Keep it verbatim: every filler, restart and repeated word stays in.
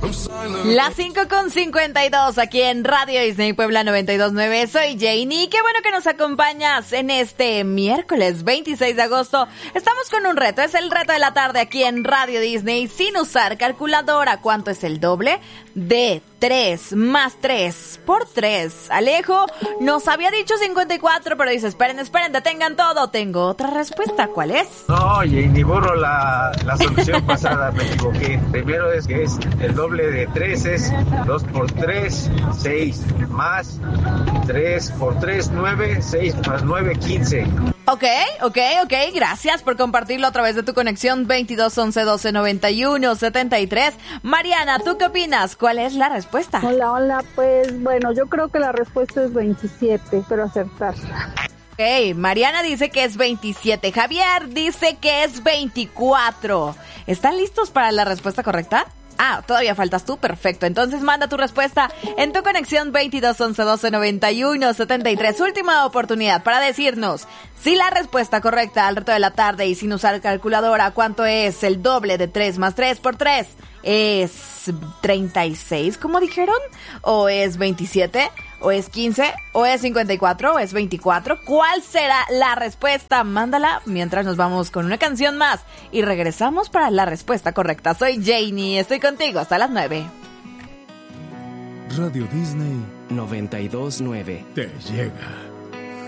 Las cinco con cincuenta y dos aquí en Radio Disney Puebla noventa y dos punto nueve. Soy Janie. Qué bueno que nos acompañas en este miércoles veintiséis de agosto. Estamos con un reto. Es el reto de la tarde aquí en Radio Disney sin usar calculadora. ¿Cuánto es el doble de tres más tres por tres? Alejo nos había dicho cincuenta y cuatro, pero dice, esperen, esperen, detengan todo. Tengo otra respuesta. ¿Cuál es? No, Janie, borro la, la solución pasada. Me equivoqué. Primero es que es el doble de tres es dos por tres, seis, más tres por tres, nueve, seis más nueve, quince. Ok, ok, ok, gracias por compartirlo a través de tu conexión veintidós once doce noventa y uno setenta y tres. Mariana, ¿tú qué opinas? ¿Cuál es la respuesta? Hola, hola, pues bueno, yo creo que la respuesta es veintisiete, espero acertarla. Ok, Mariana dice que es veintisiete, Javier dice que es veinticuatro. ¿Están listos para la respuesta correcta? Ah, todavía faltas tú, perfecto. Entonces manda tu respuesta en tu conexión veintidós once doce noventa y uno setenta y tres. Última oportunidad para decirnos si la respuesta correcta al reto de la tarde y sin usar calculadora, ¿cuánto es el doble de tres más tres por tres? ¿Es treinta y seis, como dijeron? ¿O es veintisiete? ¿O es quince? ¿O es cincuenta y cuatro? ¿O es veinticuatro? ¿Cuál será la respuesta? Mándala mientras nos vamos con una canción más y regresamos para la respuesta correcta. Soy Janie, estoy contigo hasta las nueve. Radio Disney noventa y dos punto nueve te llega.